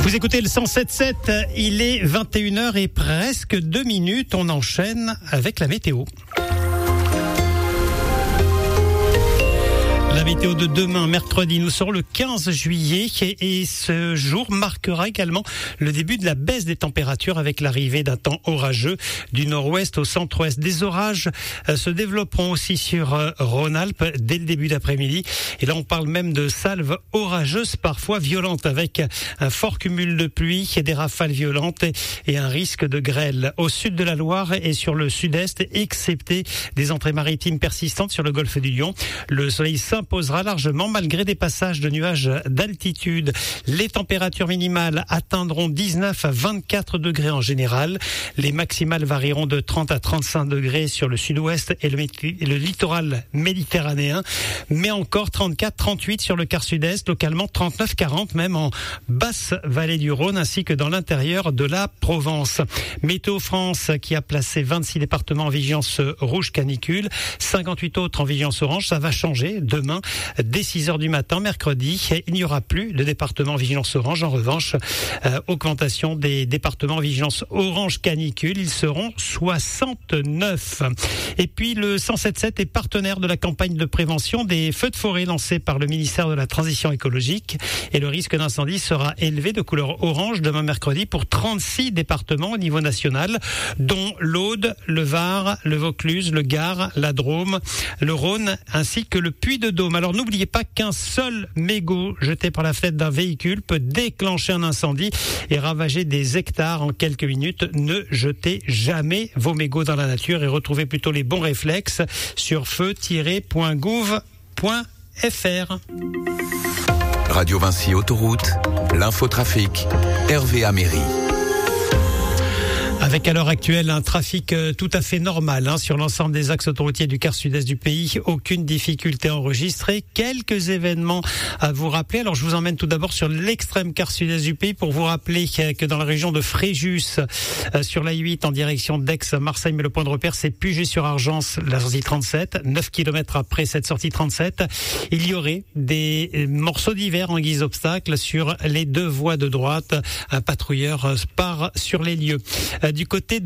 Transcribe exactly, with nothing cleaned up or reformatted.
Vous écoutez le cent sept sept, il est vingt et une heures et presque deux minutes. On enchaîne avec la météo. La météo de demain, mercredi, nous serons le quinze juillet et ce jour marquera également le début de la baisse des températures avec l'arrivée d'un temps orageux du nord-ouest au centre-ouest. Des orages se développeront aussi sur Rhône-Alpes dès le début d'après-midi. Et là, on parle même de salves orageuses, parfois violentes, avec un fort cumul de pluie et des rafales violentes et un risque de grêle au sud de la Loire et sur le sud-est, excepté des entrées maritimes persistantes sur le golfe du Lion. Le soleil s'imposera largement malgré des passages de nuages d'altitude. Les températures minimales atteindront dix-neuf à vingt-quatre degrés en général. Les maximales varieront de trente à trente-cinq degrés sur le sud-ouest et le, et le littoral méditerranéen, mais encore trente-quatre à trente-huit sur le quart sud-est, localement trente-neuf à quarante même en basse vallée du Rhône ainsi que dans l'intérieur de la Provence. Météo France qui a placé vingt-six départements en vigilance rouge canicule, cinquante-huit autres en vigilance orange. Ça va changer demain. Dès six heures du matin, mercredi, il n'y aura plus de département vigilance orange. En revanche, euh, augmentation des départements vigilance orange canicule. Ils seront soixante-neuf. Et puis, le cent sept sept est partenaire de la campagne de prévention des feux de forêt lancée par le ministère de la Transition écologique. Et le risque d'incendie sera élevé de couleur orange demain mercredi pour trente-six départements au niveau national, dont l'Aude, le Var, le Vaucluse, le Gard, la Drôme, le Rhône, ainsi que le Puy-de-Dôme. Alors n'oubliez pas qu'un seul mégot jeté par la fenêtre d'un véhicule peut déclencher un incendie et ravager des hectares en quelques minutes. Ne jetez jamais vos mégots dans la nature et retrouvez plutôt les bons réflexes sur feu tiret point gouv point f r. Radio Vinci Autoroute, l'infotrafic, Hervé Améry. Avec à l'heure actuelle un trafic tout à fait normal hein, sur l'ensemble des axes autoroutiers du quart sud-est du pays. Aucune difficulté enregistrée. Quelques événements à vous rappeler. Alors je vous emmène tout d'abord sur l'extrême quart sud-est du pays pour vous rappeler que dans la région de Fréjus, euh, sur l'A huit en direction d'Aix-Marseille, mais le point de repère c'est Puget-sur-Argence, la sortie trente-sept. neuf kilomètres après cette sortie trente-sept, il y aurait des morceaux d'hiver en guise d'obstacle sur les deux voies de droite. Un patrouilleur part sur les lieux. Du côté